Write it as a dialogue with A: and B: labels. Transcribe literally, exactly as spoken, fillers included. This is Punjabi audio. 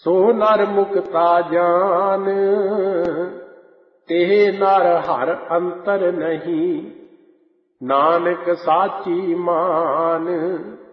A: सो नर मुक्ता जान, तेह नर हर अंतर नहीं, नानक साची मान।